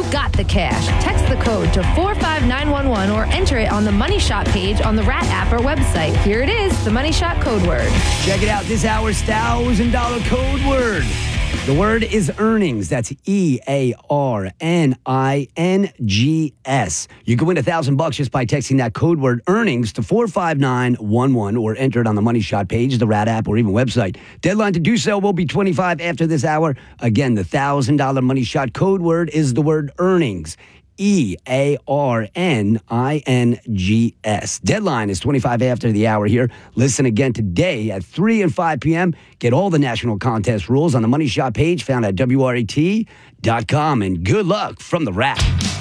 got the cash. Text the code to 45911 or enter it on the Money Shot page on the Rat app or website. Here it is, the Money Shot code word. Check it out, this hour's $1,000 code word. The word is earnings. That's EARNINGS. You can win $1,000 just by texting that code word earnings to 45911 or enter it on the Money Shot page, the Rat app, or even website. Deadline to do so will be 25 after this hour. Again, the $1,000 Money Shot code word is the word earnings. EARNINGS. Deadline is 25 after the hour here. Listen again today at 3 and 5 p.m. Get all the national contest rules on the Money Shot page found at WRAT.com. And good luck from the Rat.